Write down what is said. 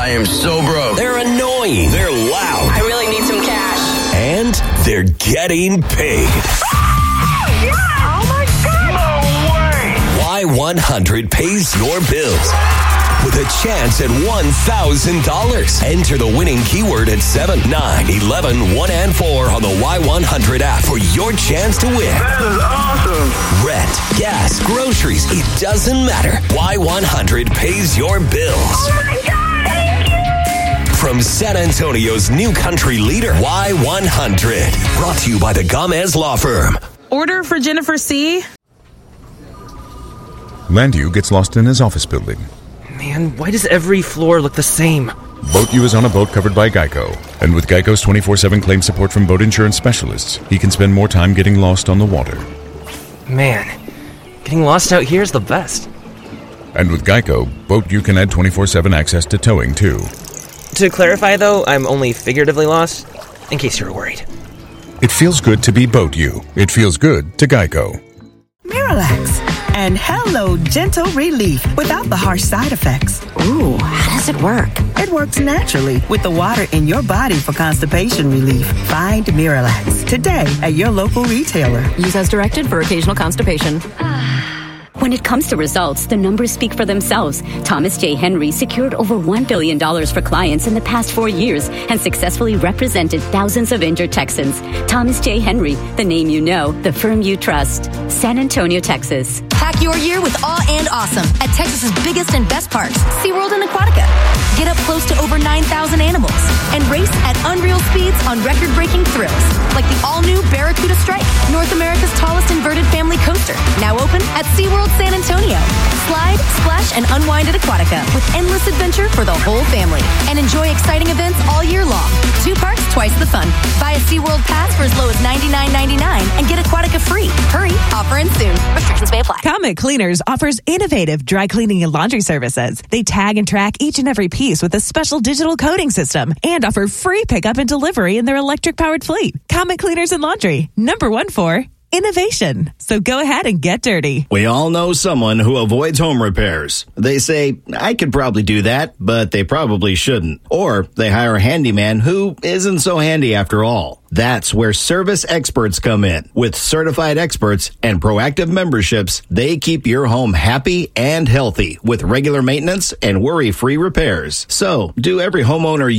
I am so broke. They're annoying. They're loud. I really need some cash. And they're getting paid. Yeah! Oh my God! No way! Y100 pays your bills with a chance at $1,000. Enter the winning keyword at 7, 9, 11, 1, and 4 on the Y100 app for your chance to win. That is awesome. Rent, gas, groceries, it doesn't matter. Y100 pays your bills. Oh my God! Thank you! From San Antonio's new country leader, Y100. Brought to you by the Gomez Law Firm. Order for Jennifer C. Landu gets lost in his office building. Man, why does every floor look the same? Boat U is on a boat covered by Geico. And with Geico's 24/7 claim support from boat insurance specialists, he can spend more time getting lost on the water. Man, getting lost out here is the best. And with Geico, Boat U can add 24/7 access to towing, too. To clarify, though, I'm only figuratively lost, in case you're worried. It feels good to be Boat U. It feels good to Geico. Miralax. And hello, gentle relief without the harsh side effects. Ooh, how does it work? It works naturally with the water in your body for constipation relief. Find Miralax today at your local retailer. Use as directed for occasional constipation. When it comes to results, the numbers speak for themselves. Thomas J. Henry secured over $1 billion for clients in the past 4 years and successfully represented thousands of injured Texans. Thomas J. Henry, the name you know, the firm you trust. San Antonio, Texas. Pack your year with awe and awesome at Texas's biggest and best parks, SeaWorld and Aquatica. Get up close to over 9,000 animals and race at unreal speeds on record-breaking thrills, like the all-new Barracuda Strike, North America's tallest inverted family coaster, now open at SeaWorld San Antonio. Slide, splash, and unwind at Aquatica with endless adventure for the whole family. And enjoy exciting events all year long. 2 parks, twice the fun. Buy a SeaWorld pass for as low as $99.99 and get Aquatica free. Hurry, offer ends soon. Restrictions may apply. Comet Cleaners offers innovative dry cleaning and laundry services. They tag and track each and every piece with a special digital coding system and offer free pickup and delivery in their electric-powered fleet. Comet Cleaners and Laundry, #1 for innovation. So go ahead and get dirty. We all know someone who avoids home repairs. They say, I could probably do that, but they probably shouldn't. Or they hire a handyman who isn't so handy after all. That's where Service Experts come in. With certified experts and proactive memberships, they keep your home happy and healthy with regular maintenance and worry-free repairs. So, do every homeowner